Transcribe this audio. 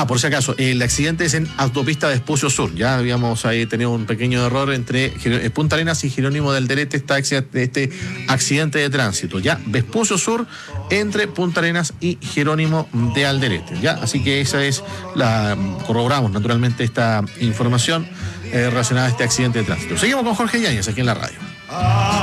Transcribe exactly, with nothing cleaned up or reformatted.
Ah, por si acaso, el accidente es en autopista Vespucio Sur. Ya habíamos ahí tenido un pequeño error entre Punta Arenas y Jerónimo de Alderete, este accidente, este accidente de tránsito. Ya, Vespucio Sur entre Punta Arenas y Jerónimo de Alderete. Ya, así que esa es la. Corroboramos naturalmente esta información eh, relacionada a este accidente de tránsito. Seguimos con Jorge Yáñez aquí en la radio.